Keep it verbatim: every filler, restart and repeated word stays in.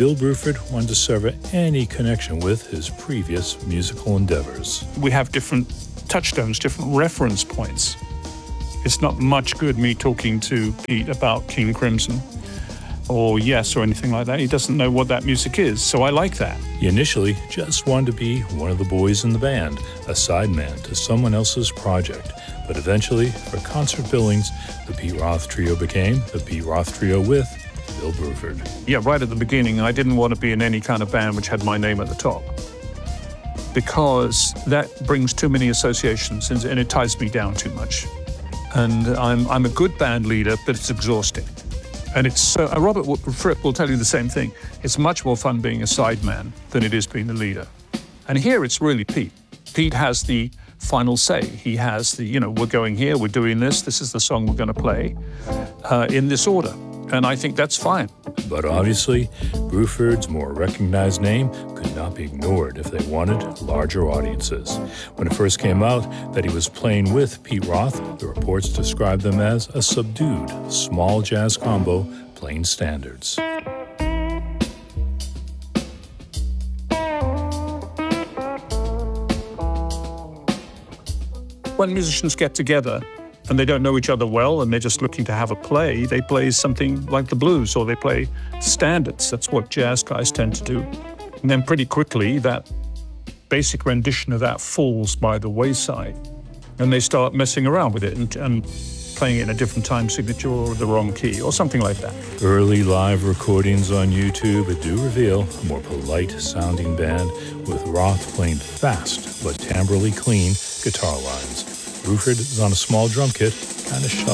Bill Bruford wanted to sever any connection with his previous musical endeavors. We have different touchstones, different reference points. It's not much good me talking to Pete about King Crimson or Yes or anything like that. He doesn't know what that music is, so I like that. He initially just wanted to be one of the boys in the band, a sideman to someone else's project. But eventually, for concert billings, the Pete Roth Trio became the Pete Roth Trio with Bill Bruford. Yeah, right at the beginning, I didn't want to be in any kind of band which had my name at the top, because that brings too many associations and, and it ties me down too much. And I'm, I'm a good band leader, but it's exhausting. And it's so, uh, Robert Fripp will tell you the same thing. It's much more fun being a sideman than it is being the leader. And here it's really Pete. Pete has the final say. He has the, you know, we're going here, we're doing this, this is the song we're going to play uh, in this order. And I think that's fine. But obviously, Bruford's more recognized name could not be ignored if they wanted larger audiences. When it first came out that he was playing with Pete Roth, the reports described them as a subdued, small jazz combo playing standards. When musicians get together and they don't know each other well and they're just looking to have a play, they play something like the blues or they play standards. That's what jazz guys tend to do. And then pretty quickly, that basic rendition of that falls by the wayside and they start messing around with it and, and playing it in a different time signature or the wrong key or something like that. Early live recordings on YouTube do reveal a more polite-sounding band with Roth playing fast but timbrally clean guitar lines. Bruford is on a small drum kit, kind of shuffling.